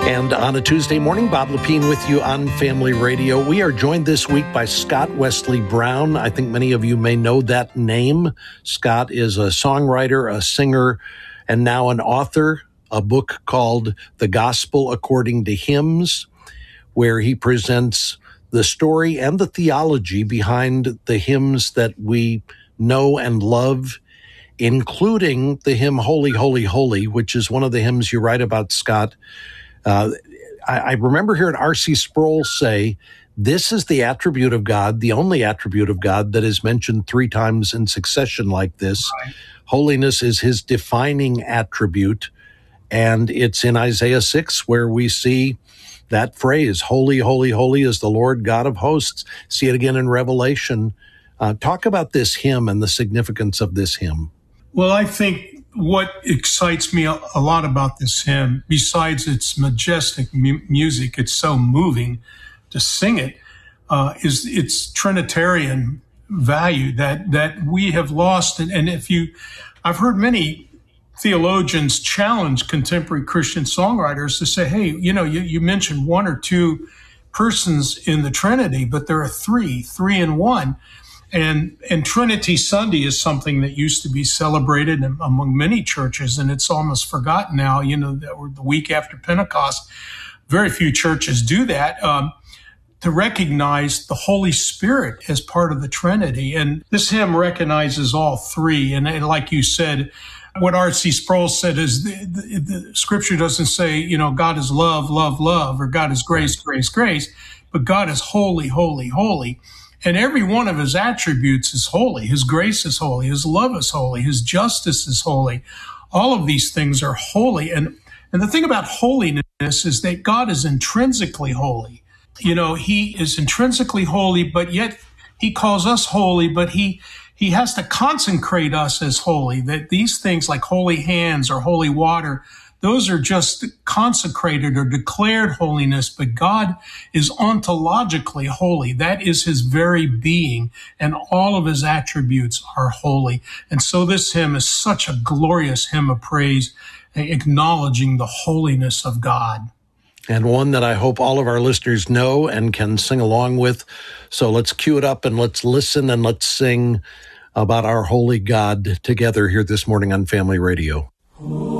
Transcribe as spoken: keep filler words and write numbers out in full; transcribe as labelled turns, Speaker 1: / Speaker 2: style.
Speaker 1: And on a Tuesday morning, Bob Lepine with you on Family Radio. We are joined this week by Scott Wesley Brown. I think many of you may know that name. Scott is a songwriter, a singer, and now an author, a book called The Gospel According to Hymns, where he presents the story and the theology behind the hymns that we know and love, including the hymn Holy, Holy, Holy, which is one of the hymns you write about, Scott. Uh, I, I remember hearing R C Sproul say, this is the attribute of God, the only attribute of God that is mentioned three times in succession like this. Right. Holiness is his defining attribute, and it's in Isaiah six where we see that phrase, holy, holy, holy is the Lord God of hosts. See it again in Revelation. Uh, talk about this hymn and the significance of this hymn.
Speaker 2: Well, I think what excites me a, a lot about this hymn, besides its majestic mu- music, it's so moving to sing it, uh, is its Trinitarian value that that we have lost. And, and if you, I've heard many theologians challenge contemporary Christian songwriters to say, hey, you know, you, you mentioned one or two persons in the Trinity, but there are three, three in one. And and Trinity Sunday is something that used to be celebrated among many churches, and it's almost forgotten now. You know, that we're the week after Pentecost. Very few churches do that, um, to recognize the Holy Spirit as part of the Trinity. And this hymn recognizes all three. And, and like you said, what R C Sproul said is the, the, the Scripture doesn't say, you know, God is love, love, love, or God is grace, grace, grace, but God is holy, holy, holy. And every one of his attributes is holy. His grace is holy. His love is holy. His justice is holy. All of these things are holy. And, and the thing about holiness is that God is intrinsically holy. You know, he is intrinsically holy, but yet he calls us holy, but he, he has to consecrate us as holy. That these things like holy hands or holy water, those are just consecrated or declared holiness, but God is ontologically holy. That is his very being, and all of his attributes are holy. And so this hymn is such a glorious hymn of praise, acknowledging the holiness of God.
Speaker 1: And one that I hope all of our listeners know and can sing along with. So let's cue it up and let's listen and let's sing about our holy God together here this morning on Family Radio.